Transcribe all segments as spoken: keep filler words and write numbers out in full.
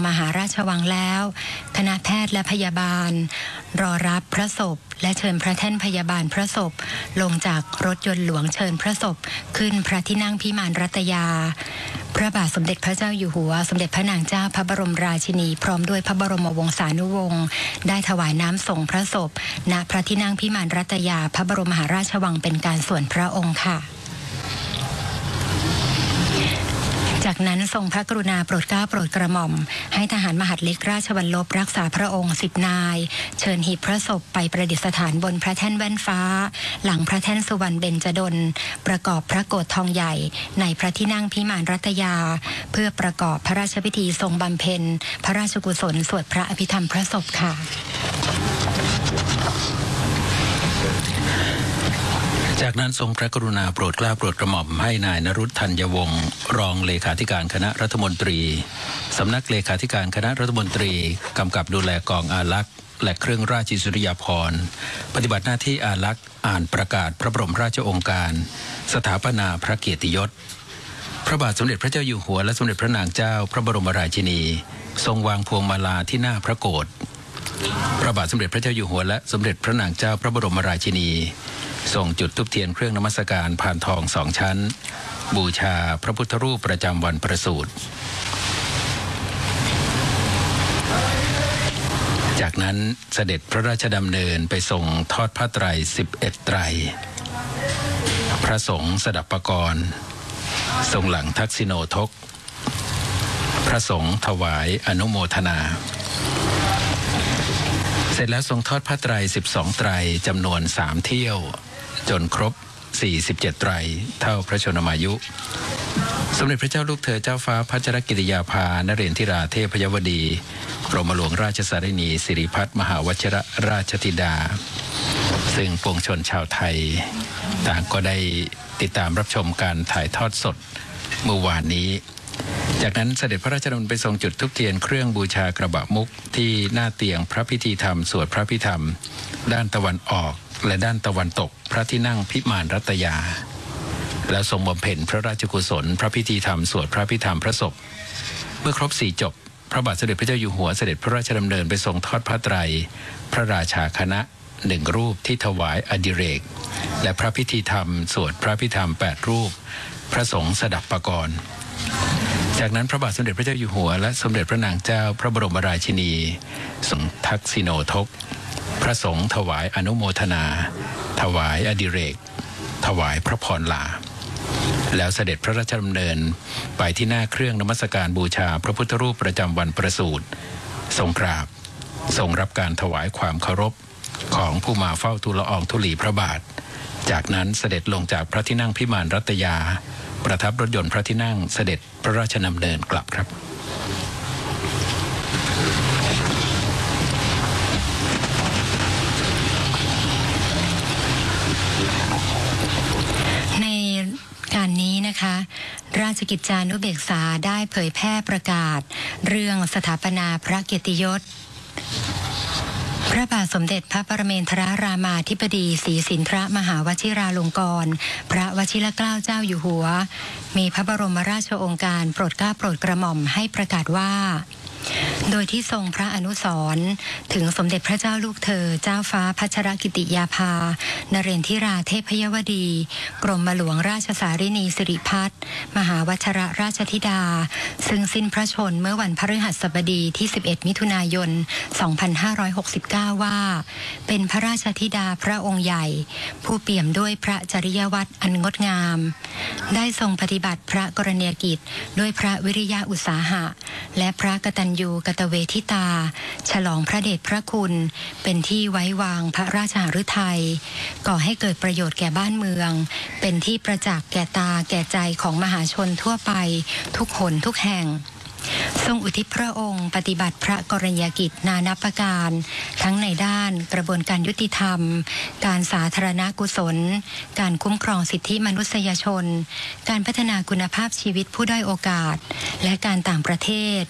มหาราชวังแล้วคณะแพทย์และพยาบาลรอรับพระศพและเชิญพระแท่นพยาบาลพระศพลงจากรถยนต์หลวงเชิญพระศพขึ้นพระที่นั่งพิมานรัตยาพระบาทสมเด็จพระเจ้าอยู่หัวสมเด็จพระนางเจ้าพระบรมราชินีพร้อมด้วยพระบรมวงศานุวงศ์ได้ถวายน้ำส่งพระศพณพระที่นั่งพิมานรัตยาพระบรมมหาราชวังเป็นการส่วนพระองค์ค่ะจากนั้นทรงพระกรุณาโปรดเกล้าโปรดกระหม่อมให้ทหารมหาดเล็กราชวัลลบรักษาพระองค์สิบนายเชิญหีบพระศพไปประดิษฐานบนพระแท่นแว่นฟ้าหลังพระแท่นสุวรรณเบญจดลประกอบพระโกฐทองใหญ่ในพระที่นั่งพิมานรัตยาเพื่อประกอบพระราชพิธีทรงบำเพ็ญพระราชกุศลสวดพระอภิธรรมพระศพค่ะจากนั้นทรงพระกรุณาโปรดเกล้าโปรดกระหม่อมให้นายนรุตธัญวงศ์รองเลขาธิการคณะรัฐมนตรีสำนักเลขาธิการคณะรัฐมนตรีกำกับดูแลกองอารักษ์และเครื่องราชอิสริยาภรณ์ปฏิบัติหน้าที่อารักษ์อ่านประกาศพระบรมราชโองการสถาปนาพระเกียรติยศพระบาทสมเด็จพระเจ้าอยู่หัวและสมเด็จพระนางเจ้าพระบรมราชินีทรงวางพวงมาลาที่หน้าพระโกฐพระบาทสมเด็จพระเจ้าอยู่หัวและสมเด็จพระนางเจ้าพระบรมราชินีส่งจุดธูปเทียนเครื่องนมัสการพานทองสองชั้นบูชาพระพุทธรูปประจำวันประสูติจากนั้นเสด็จพระราชดำเนินไปทรงทอดผ้าไตรสิบเอ็ดไตรพระสงฆ์สดับปกรณ์ทรงหลังทักษิโนทกพระสงฆ์ถวายอนุโมทนาเสร็จแล้วทรงทอดผ้าไตรสิบสองไตรจำนวนสามเที่ยวจนครบสี่สิบเจ็ดไตรเท่าพระชนมายุสมเด็จพระเจ้าลูกเธอเจ้าฟ้าพัชรกิติยาภานเรนทิราเทพยวดีกรมหลวงราชสารินีสิริพัฒน์มหาวชิรราชธิดาซึ่งปวงชนชาวไทยต่างก็ได้ติดตามรับชมการถ่ายทอดสดเมื่อวานนี้จากนั้นเสด็จพระราชดำเนินไปทรงจุดธูปเทียนเครื่องบูชากระบะมุกที่หน้าเตียงพระพิธีธรรมสวดพระพิธรรมด้านตะวันออกและด้านตะวันตกพระที่นั่งพิมานรัตยาแล้วทรงบำเพ็ญพระราชกุศลพระพิธีธรรมสวดพระพิธรรมพระศพเมื่อครบสี่จบพระบาทสมเด็จพระเจ้าอยู่หัวเสด็จพระราชดำเนินไปทรงทอดผ้าไตรพระราชาคณะหนึ่งรูปที่ถวายอดิเรกและพระพิธีธรรมสวดพระพิธรรมแปดรูปพระสงฆ์สดับปกรณ์จากนั้นพระบาทสมเด็จพระเจ้าอยู่หัวและสมเด็จพระนางเจ้าพระบรมราชินีทรงทักษิโนทกพระสงฆ์ถวายอนุโมทนาถวายอดิเรกถวายพระพรลาแล้วเสด็จพระราชดำเนินไปที่หน้าเครื่องนมัสการบูชาพระพุทธรูปประจำวันประสูติทรงกราบทรงรับการถวายความเคารพของผู้มาเฝ้าทูลละอองธุลีพระบาทจากนั้นเสด็จลงจากพระที่นั่งพิมานรัตยาประทับรถยนต์พระที่นั่งเสด็จพระราชดำเนินกลับครับในการนี้นะคะราชกิจจานุเบกษาได้เผยแพร่ประกาศเรื่องสถาปนาพระเกียรติยศพระบาทสมเด็จพระปรเมนทรรามาธิบดีศรีสินทรมหาวชิราลงกรณ์พระวชิรเกล้าเจ้าอยู่หัวมีพระบรมราชโองการโปรดเกล้าโปรดกระหม่อมให้ประกาศว่าโดยที่ทรงพระอนุสรณ์ถึงสมเด็จพระเจ้าลูกเธอเจ้าฟ้าพัชรกิติยาภานเรนทิราเทพยวดีกรมหลวงราชสารินีสิริพัฒน์มหาวชิรราชธิดาซึ่งสิ้นพระชนเมื่อวันพฤหัสบดีที่สิบเอ็ดมิถุนายนสองพันห้าร้อยหกสิบเก้าว่าเป็นพระราชธิดาพระองค์ใหญ่ผู้เปี่ยมด้วยพระจริยวัตรอันงดงามได้ทรงปฏิบัติพระกรณียกิจด้วยพระวิริยะอุตสาหะและพระกตัญญูกตเวทิตาฉลองพระเดชพระคุณเป็นที่ไว้วางพระราชหฤทัยก่อให้เกิดประโยชน์แก่บ้านเมืองเป็นที่ประจักษ์แก่ตาแก่ใจของมหาชนทั่วไปทุกหนทุกแห่งทรงอุทิศพระองค์ปฏิบัติพระกรณียกิจนานับประการทั้งในด้านกระบวนการยุติธรรมการสาธารณกุศลการคุ้มครองสิทธิมนุษยชนการพัฒนาคุณภาพชีวิตผู้ด้อยโอกาสและการต่างประเทศ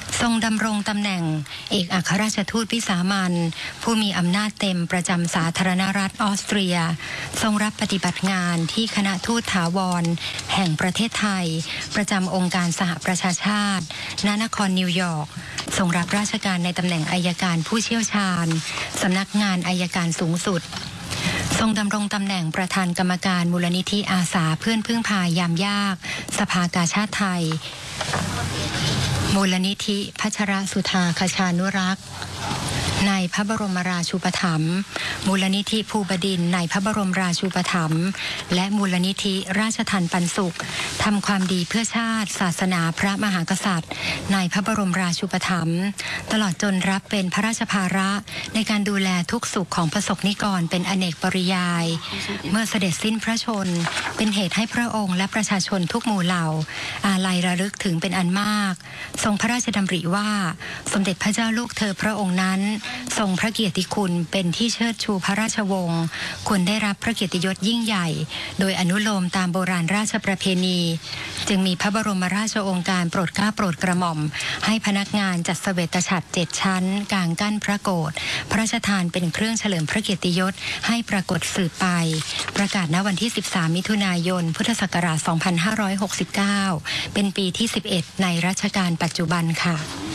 ทรงดำรงตำแหน่งเอกอัครราชทูตวิสามัญผู้มีอำนาจเต็มประจำสาธารณรัฐออสเตรียทรงรับปฏิบัติงานที่คณะทูตถาวรแห่งประเทศไทยประจำองค์การสหประชาชาติณนครนิวยอร์กทรงรับราชการในตำแหน่งอัยการผู้เชี่ยวชาญสำนักงานอัยการสูงสุดทรงดำรงตำแหน่งประธานกรรมการมูลนิธิอาสาเพื่อนพึ่งพายามยากสภากาชาดไทยมูลนิธิพัชรสุธาคชานุรักษ์ในพระบรมราชูปถัมภ์มูลนิธิภูบดินทร์ในพระบรมราชูปถัมภ์และมูลนิธิราชทัณฑ์ปันสุขทำความดีเพื่อชาติศาสนาพระมหากษัตริย์ในพระบรมราชูปถัมภ์ตลอดจนรับเป็นพระราชภาระในการดูแลทุกสุขของประสบนิกรเป็นอเนกปริยายเมื่อเสด็จสิ้นพระชนเป็นเหตุให้พระองค์และประชาชนทุกหมู่เหล่าอาลัยระลึกถึงเป็นอันมากทรงพระราชดำริว่าสมเด็จพระเจ้าลูกเธอพระองค์นั้นทรงพระเกียรติคุณเป็นที่เชิดชูพระราชวงศ์ควรได้รับพระเกียรติยศยิ่งใหญ่โดยอนุโลมตามโบราณราชประเพณีจึงมีพระบรมราชโองการโปรดเกล้าโปรดกระหม่อมให้พนักงานจัดเสวตฉัตรเจ็ดชั้นกลางกั้นพระโกฐพระราชทานเป็นเครื่องเฉลิมพระเกียรติยศให้ปรากฏสืบไปประกาศณวันที่สิบสามมิถุนายนพุทธศักราชสองพันห้าร้อยหกสิบเก้าเป็นปีที่สิบเอ็ดในรัชกาลปัจจุบันค่ะ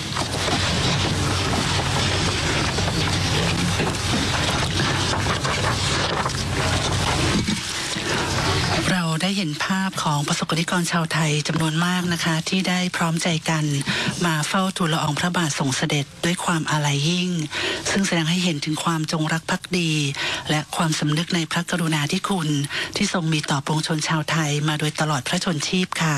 เราได้เห็นภาพของประสบกนิกรชาวไทยจำนวนมากนะคะที่ได้พร้อมใจกันมาเฝ้าทูลละอองพระบาทส่งเสด็จด้วยความอาลัยยิ่งซึ่งแสดงให้เห็นถึงความจงรักภักดีและความสำนึกในพระกรุณาธิคุณที่ทรงมีต่อปวงชนชาวไทยมาโดยตลอดพระชนชีพค่ะ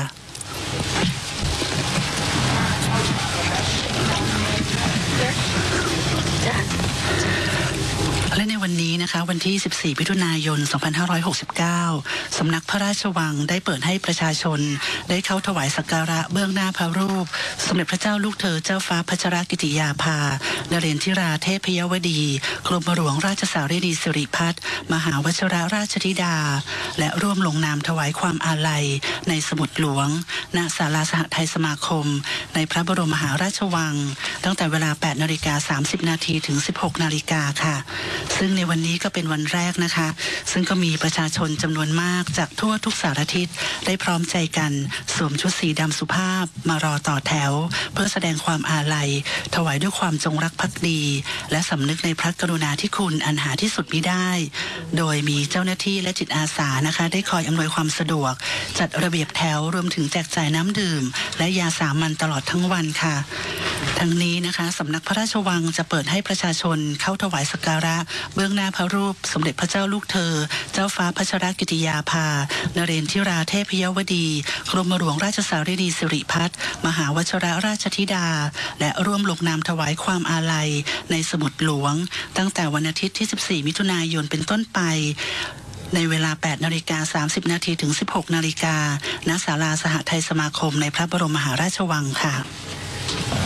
และในวันนี้นะคะวันที่สิบสี่มิถุนายนสองพันห้าร้อยหกสิบเก้าสำนักพระราชวังได้เปิดให้ประชาชนได้เข้าถวายสักการะเบื้องหน้าพระรูปสมเด็จพระเจ้าลูกเธอเจ้าฟ้าพัชรกิติยาภานเรนทิราเทพยวดีกรมหลวงราชสารีสิริพัฒน์มหาวชิรราชธิดาและร่วมลงนามถวายความอาลัยในสมุดหลวงณศาลาสหไทยสมาคมในพระบรมมหาราชวังตั้งแต่เวลา แปดนาฬิกาสามสิบนาทีถึง สิบหกนาฬิกาค่ะซึ่งในวันนี้ก็เป็นวันแรกนะคะซึ่งก็มีประชาชนจำนวนมากจากทั่วทุกสารทิศได้พร้อมใจกันสวมชุดสีดำสุภาพมารอต่อแถวเพื่อแสดงความอาลัยถวายด้วยความจงรักภักดีและสำนึกในพระกรุณาธิคุณอันหาที่สุดมิได้โดยมีเจ้าหน้าที่และจิตอาสานะคะได้คอยอำนวยความสะดวกจัดระเบียบแถวรวมถึงแจกจ่ายน้ำดื่มและยาสามัญตลอดทั้งวันค่ะทั้งนี้นะคะสำนักพระราชวังจะเปิดให้ประชาชนเข้าถวายสักการะเบื้องหน้าพระรูปสมเด็จพระเจ้าลูกเธอเจ้าฟ้าพัชรกิติยาภานเรนทิราเทพยวดีกรมหลวงราชสารีสิริพัฒน์มหาวชิรราชธิดาและร่วมลงนามถวายความอาลัยในสมุดหลวงตั้งแต่วันอาทิตย์ที่สิบสี่มิถุนายนเป็นต้นไปในเวลา แปดนาฬิกาสามสิบนาทีถึง สิบหกนาฬิกาณศาลาสหไทยสมาคมในพระบรมมหาราชวังค่ะ